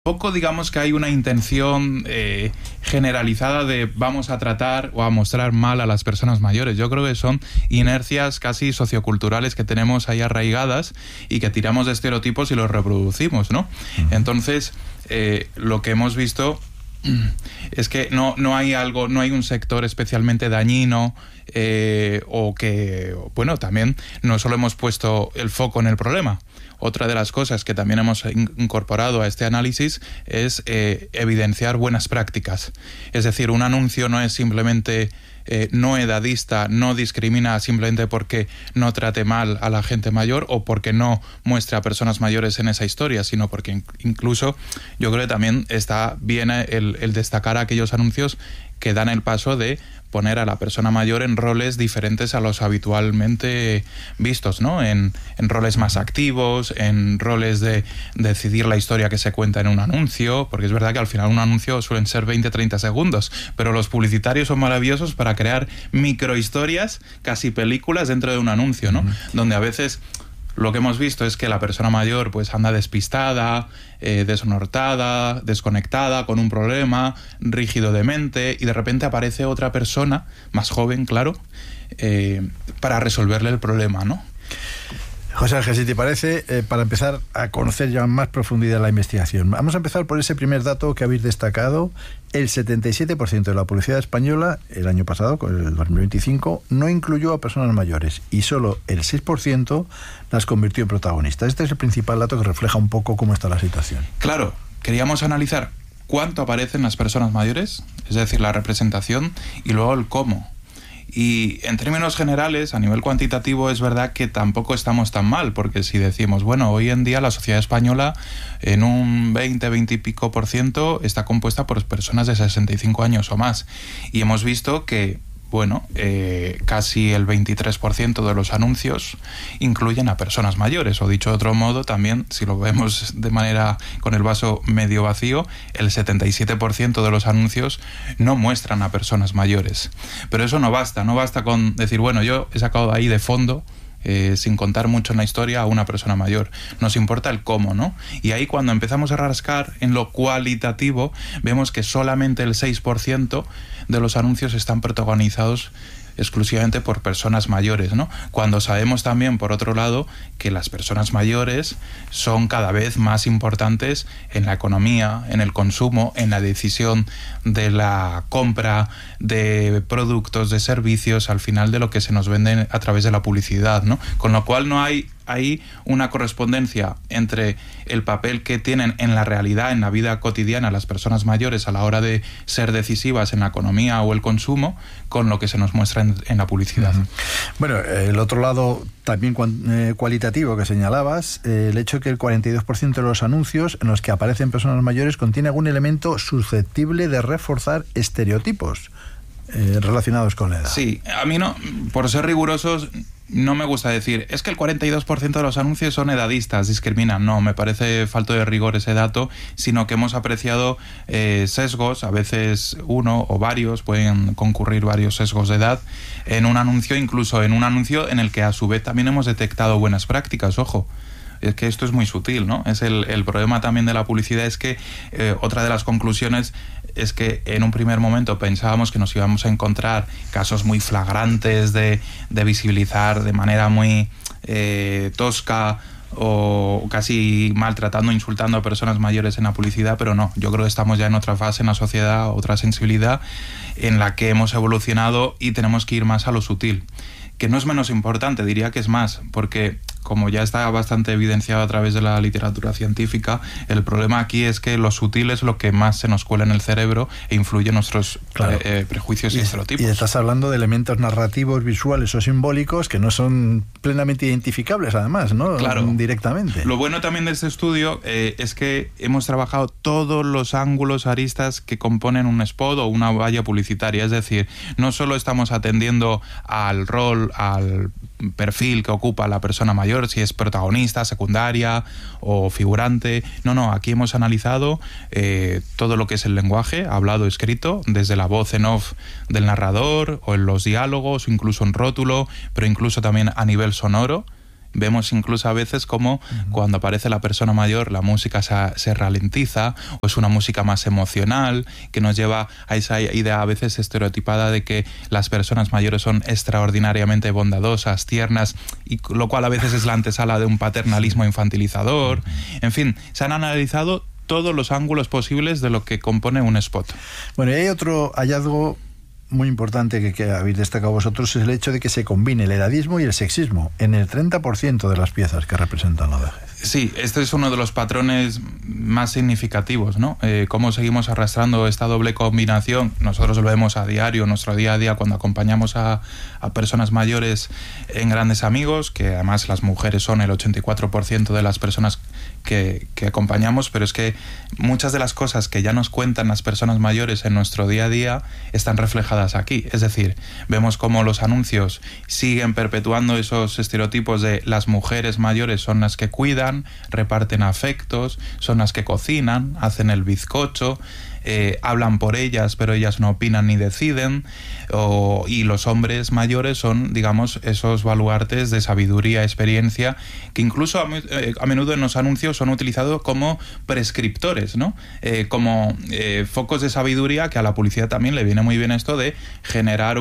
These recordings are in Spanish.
Poco digamos que hay una intención generalizada de vamos a tratar o a mostrar mal a las personas mayores. Yo creo que son inercias casi socioculturales que tenemos ahí arraigadas y que tiramos de estereotipos y los reproducimos, ¿no? Entonces, lo que hemos visto es que no hay un sector especialmente dañino o que, bueno, también no solo hemos puesto el foco en el problema. Otra de las cosas que también hemos incorporado a este análisis es evidenciar buenas prácticas. Es decir, un anuncio no es simplemente no edadista, no discrimina simplemente porque no trate mal a la gente mayor o porque no muestre a personas mayores en esa historia, sino porque incluso yo creo que también está bien el destacar aquellos anuncios que dan el paso de poner a la persona mayor en roles diferentes a los habitualmente vistos, ¿no? En roles más activos, en roles de decidir la historia que se cuenta en un anuncio, porque es verdad que al final un anuncio suelen ser 20-30 segundos, pero los publicitarios son maravillosos para crear microhistorias, casi películas dentro de un anuncio, ¿no? Donde a veces lo que hemos visto es que la persona mayor pues anda despistada, desnortada, desconectada, con un problema, rígido de mente, y de repente aparece otra persona, más joven, claro, para resolverle el problema, ¿no? José Ángel, si te parece, para empezar a conocer ya en más profundidad la investigación, vamos a empezar por ese primer dato que habéis destacado. El 77% de la publicidad española el año pasado, con el 2025, no incluyó a personas mayores y solo el 6% las convirtió en protagonistas. Este es el principal dato que refleja un poco cómo está la situación. Claro, queríamos analizar cuánto aparecen las personas mayores, es decir, la representación, y luego el cómo. Y en términos generales, a nivel cuantitativo, es verdad que tampoco estamos tan mal, porque si decimos, bueno, hoy en día la sociedad española en un 20 y pico % está compuesta por personas de 65 años o más. Y hemos visto que, bueno, casi el 23% de los anuncios incluyen a personas mayores, o dicho de otro modo, también, si lo vemos de manera con el vaso medio vacío, el 77% de los anuncios no muestran a personas mayores. Pero eso no basta con decir, bueno, yo he sacado ahí de fondo, sin contar mucho en la historia, a una persona mayor. Nos importa el cómo, ¿no? Y ahí, cuando empezamos a rascar en lo cualitativo, vemos que solamente el 6% de los anuncios están protagonizados exclusivamente por personas mayores, ¿no? Cuando sabemos también, por otro lado, que las personas mayores son cada vez más importantes en la economía, en el consumo, en la decisión de la compra de productos, de servicios, al final de lo que se nos vende a través de la publicidad, ¿no? Con lo cual no hay ahí una correspondencia entre el papel que tienen en la realidad, en la vida cotidiana, las personas mayores a la hora de ser decisivas en la economía o el consumo, con lo que se nos muestra en la publicidad. Bueno, el otro lado también cualitativo que señalabas, el hecho de que el 42% de los anuncios en los que aparecen personas mayores contiene algún elemento susceptible de reforzar estereotipos relacionados con la edad. Sí, a mí no, por ser rigurosos, no me gusta decir, es que el 42% de los anuncios son edadistas, discriminan. No, me parece falto de rigor ese dato, sino que hemos apreciado sesgos, a veces uno o varios, pueden concurrir varios sesgos de edad, en un anuncio, incluso en un anuncio en el que a su vez también hemos detectado buenas prácticas, ojo. Es que esto es muy sutil, ¿no? Es el problema también de la publicidad, es que otra de las conclusiones es que en un primer momento pensábamos que nos íbamos a encontrar casos muy flagrantes de visibilizar de manera muy tosca o casi maltratando, insultando a personas mayores en la publicidad, pero no, yo creo que estamos ya en otra fase en la sociedad, otra sensibilidad en la que hemos evolucionado y tenemos que ir más a lo sutil, que no es menos importante, diría que es más, porque como ya está bastante evidenciado a través de la literatura científica, el problema aquí es que lo sutil es lo que más se nos cuela en el cerebro e influye en nuestros prejuicios y estereotipos. Y estás hablando de elementos narrativos, visuales o simbólicos que no son plenamente identificables, además, ¿no? Claro. Directamente. Lo bueno también de este estudio es que hemos trabajado todos los ángulos, aristas que componen un spot o una valla publicitaria. Es decir, no solo estamos atendiendo al rol, al perfil que ocupa la persona mayor, si es protagonista, secundaria o figurante. No, aquí hemos analizado todo lo que es el lenguaje, hablado, escrito, desde la voz en off del narrador o en los diálogos, o incluso en rótulo, pero incluso también a nivel sonoro. Vemos incluso a veces como cuando aparece la persona mayor la música se ralentiza, o es una música más emocional, que nos lleva a esa idea a veces estereotipada de que las personas mayores son extraordinariamente bondadosas, tiernas, y lo cual a veces es la antesala de un paternalismo infantilizador. En fin, se han analizado todos los ángulos posibles de lo que compone un spot. Bueno, y hay otro hallazgo muy importante que habéis destacado vosotros, es el hecho de que se combine el edadismo y el sexismo en el 30% de las piezas que representan la vejez. Sí, este es uno de los patrones más significativos, ¿no? Cómo seguimos arrastrando esta doble combinación. Nosotros lo vemos a diario, nuestro día a día, cuando acompañamos a personas mayores en Grandes Amigos, que además las mujeres son el 84% de las personas que acompañamos, pero es que muchas de las cosas que ya nos cuentan las personas mayores en nuestro día a día están reflejadas aquí. Es decir, vemos cómo los anuncios siguen perpetuando esos estereotipos de las mujeres mayores son las que cuidan, reparten afectos, son las que cocinan, hacen el bizcocho, hablan por ellas, pero ellas no opinan ni deciden, y los hombres mayores son, digamos, esos baluartes de sabiduría, experiencia, que incluso a menudo en los anuncios son utilizados como prescriptores, ¿no? Como focos de sabiduría, que a la publicidad también le viene muy bien esto de generar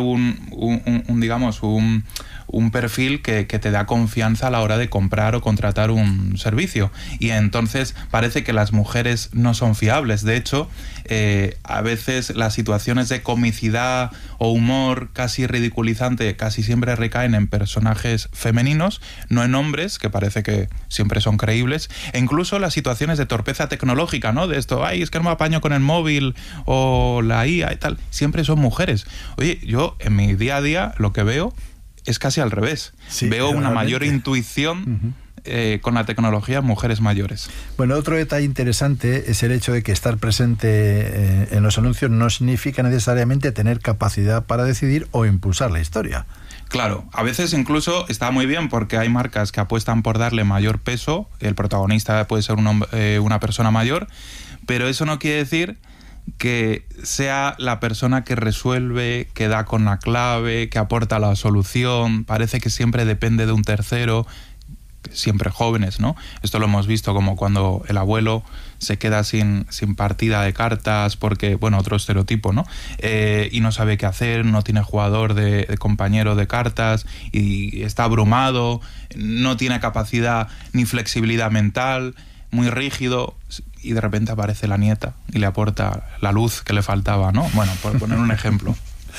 un perfil que te da confianza a la hora de comprar o contratar un servicio. Y entonces parece que las mujeres no son fiables. De hecho, a veces las situaciones de comicidad o humor casi ridiculizante casi siempre recaen en personajes femeninos, no en hombres, que parece que siempre son creíbles. E incluso las situaciones de torpeza tecnológica, ¿no? De esto, ay, es que no me apaño con el móvil o la IA y tal, siempre son mujeres. Oye, yo en mi día a día lo que veo es casi al revés. Sí, veo una mayor intuición con la tecnología en mujeres mayores. Bueno, otro detalle interesante es el hecho de que estar presente en los anuncios no significa necesariamente tener capacidad para decidir o impulsar la historia. Claro, a veces incluso está muy bien porque hay marcas que apuestan por darle mayor peso, el protagonista puede ser una persona mayor, pero eso no quiere decir que sea la persona que resuelve, que da con la clave, que aporta la solución. Parece que siempre depende de un tercero, siempre jóvenes, ¿no? Esto lo hemos visto como cuando el abuelo se queda sin partida de cartas porque, bueno, otro estereotipo, ¿no? Y no sabe qué hacer, no tiene jugador de compañero de cartas y está abrumado, no tiene capacidad ni flexibilidad mental, muy rígido, y de repente aparece la nieta y le aporta la luz que le faltaba, ¿no? Bueno, por poner un ejemplo.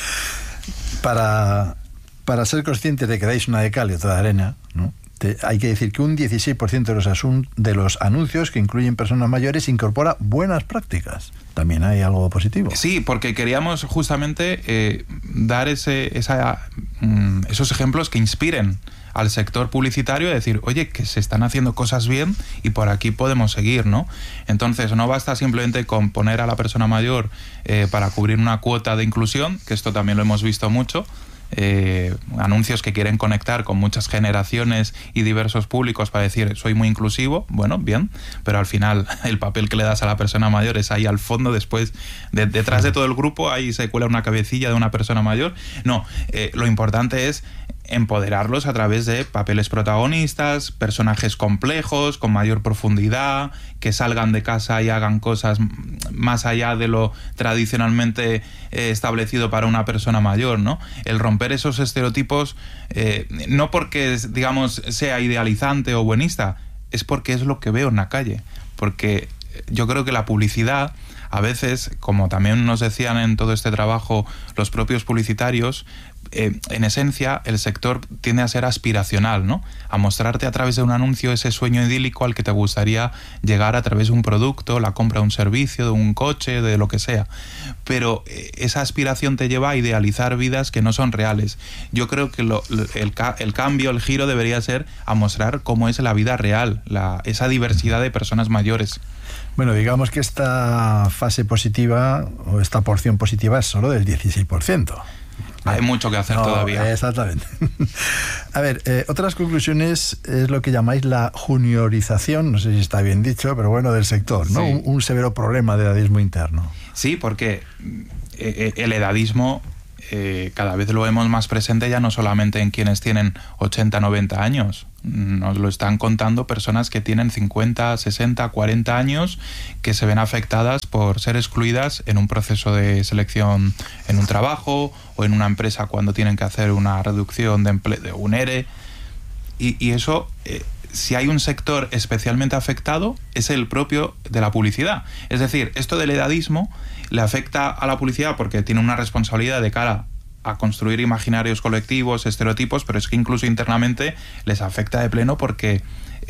Para ser conscientes de que dais una de cal y otra de arena, ¿no? Hay que decir que un 16% de los anuncios que incluyen personas mayores incorpora buenas prácticas. También hay algo positivo. Sí, porque queríamos justamente dar esos ejemplos que inspiren al sector publicitario y decir, oye, que se están haciendo cosas bien y por aquí podemos seguir, ¿no? Entonces no basta simplemente con poner a la persona mayor para cubrir una cuota de inclusión, que esto también lo hemos visto mucho, anuncios que quieren conectar con muchas generaciones y diversos públicos para decir soy muy inclusivo, bueno, bien, pero al final el papel que le das a la persona mayor es ahí al fondo, después detrás de todo el grupo ahí se cuela una cabecilla de una persona mayor. No, lo importante es empoderarlos a través de papeles protagonistas, personajes complejos, con mayor profundidad, que salgan de casa y hagan cosas más allá de lo tradicionalmente establecido para una persona mayor, ¿no? El romper esos estereotipos, no porque, digamos, sea idealizante o buenista, es porque es lo que veo en la calle. Porque yo creo que la publicidad, a veces, como también nos decían en todo este trabajo los propios publicitarios, en esencia el sector tiende a ser aspiracional, ¿no? A mostrarte a través de un anuncio ese sueño idílico al que te gustaría llegar a través de un producto, la compra de un servicio, de un coche, de lo que sea. Pero esa aspiración te lleva a idealizar vidas que no son reales. Yo creo que el cambio, el giro debería ser a mostrar cómo es la vida real, esa diversidad de personas mayores. Bueno, digamos que esta fase positiva o esta porción positiva es solo del 16%. Hay mucho que hacer todavía. Exactamente. A ver, otras conclusiones es lo que llamáis la juniorización, no sé si está bien dicho, pero bueno, del sector, ¿no? Sí. Un severo problema de edadismo interno. Sí, porque el edadismo cada vez lo vemos más presente ya no solamente en quienes tienen 80, 90 años. Nos lo están contando personas que tienen 50, 60, 40 años, que se ven afectadas por ser excluidas en un proceso de selección en un trabajo o en una empresa cuando tienen que hacer una reducción de empleo, de un ERE. Y eso, si hay un sector especialmente afectado, es el propio de la publicidad. Es decir, esto del edadismo le afecta a la publicidad porque tiene una responsabilidad de cara a construir imaginarios colectivos, estereotipos, pero es que incluso internamente les afecta de pleno porque,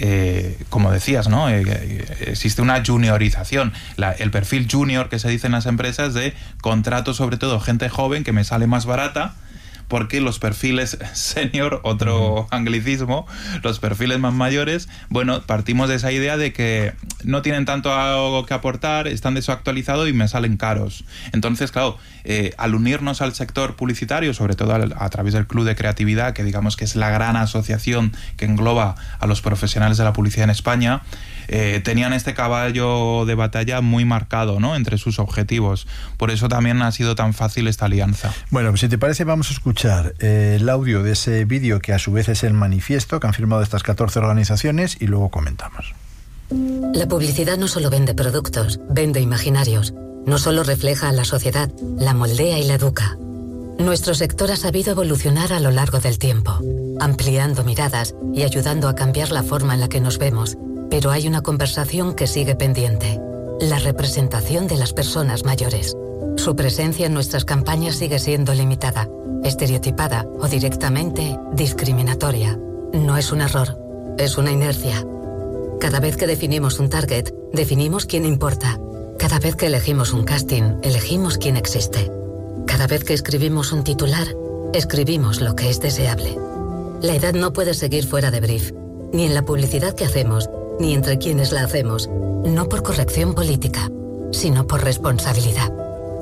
como decías, ¿no? Existe una juniorización. El perfil junior que se dice en las empresas de contrato, sobre todo gente joven que me sale más barata, porque los perfiles senior, otro anglicismo, los perfiles más mayores, bueno, partimos de esa idea de que no tienen tanto algo que aportar, están desactualizados y me salen caros. Entonces, claro, al unirnos al sector publicitario, sobre todo a través del Club de Creatividad, que digamos que es la gran asociación que engloba a los profesionales de la publicidad en España, tenían este caballo de batalla muy marcado, ¿no?, entre sus objetivos. Por eso también ha sido tan fácil esta alianza. Bueno, pues si te parece vamos a escuchar el audio de ese vídeo que a su vez es el manifiesto que han firmado estas 14 organizaciones y luego comentamos. La publicidad no solo vende productos, vende imaginarios. No solo refleja a la sociedad, la moldea y la educa. Nuestro sector ha sabido evolucionar a lo largo del tiempo, ampliando miradas y ayudando a cambiar la forma en la que nos vemos. Pero hay una conversación que sigue pendiente: la representación de las personas mayores. Su presencia en nuestras campañas sigue siendo limitada, estereotipada o directamente discriminatoria. No es un error, es una inercia. Cada vez que definimos un target, definimos quién importa. Cada vez que elegimos un casting, elegimos quién existe. Cada vez que escribimos un titular, escribimos lo que es deseable. La edad no puede seguir fuera de brief, ni en la publicidad que hacemos, ni entre quienes la hacemos, no por corrección política, sino por responsabilidad.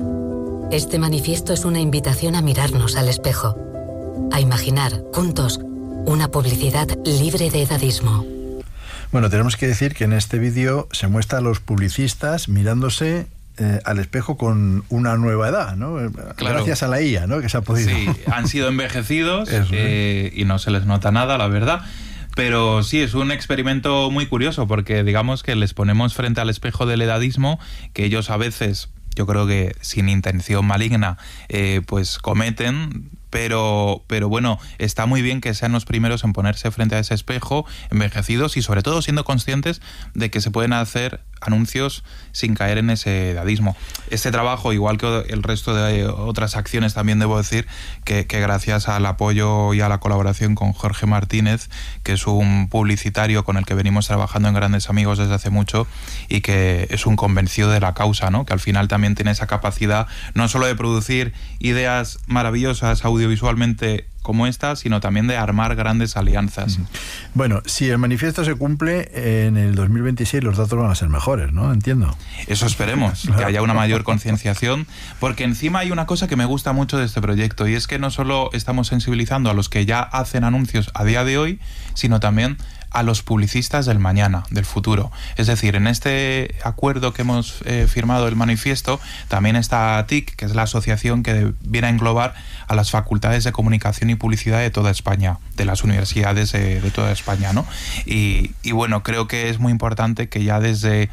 Este manifiesto es una invitación a mirarnos al espejo, a imaginar, juntos, una publicidad libre de edadismo. Bueno, tenemos que decir que en este vídeo se muestra a los publicistas mirándose al espejo con una nueva edad, ¿no? Claro. Gracias a la IA, ¿no?, que se ha podido... Sí, han sido envejecidos y no se les nota nada, la verdad. Pero sí, es un experimento muy curioso porque digamos que les ponemos frente al espejo del edadismo que ellos a veces, yo creo que sin intención maligna, pues cometen. Pero bueno, está muy bien que sean los primeros en ponerse frente a ese espejo, envejecidos y sobre todo siendo conscientes de que se pueden hacer anuncios sin caer en ese edadismo. Este trabajo, igual que el resto de otras acciones, también debo decir que gracias al apoyo y a la colaboración con Jorge Martínez, que es un publicitario con el que venimos trabajando en Grandes Amigos desde hace mucho y que es un convencido de la causa, ¿no?, que al final también tiene esa capacidad no solo de producir ideas maravillosas audiovisualmente como esta, sino también de armar grandes alianzas. Bueno, si el manifiesto se cumple, en el 2026 los datos van a ser mejores, ¿no? Entiendo. Eso esperemos, claro, que haya una mayor concienciación, porque encima hay una cosa que me gusta mucho de este proyecto, y es que no solo estamos sensibilizando a los que ya hacen anuncios a día de hoy, sino también a los publicistas del mañana, del futuro. Es decir, en este acuerdo que hemos firmado, el manifiesto, también está TIC, que es la asociación que viene a englobar a las facultades de comunicación y publicidad de toda España, de las universidades de toda España, ¿no? Y bueno, creo que es muy importante que ya desde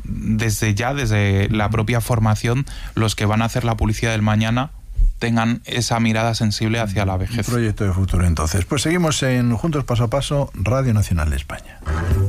la propia formación, los que van a hacer la publicidad del mañana tengan esa mirada sensible hacia la vejez. Un proyecto de futuro, entonces. Pues seguimos en Juntos Paso a Paso, Radio Nacional de España.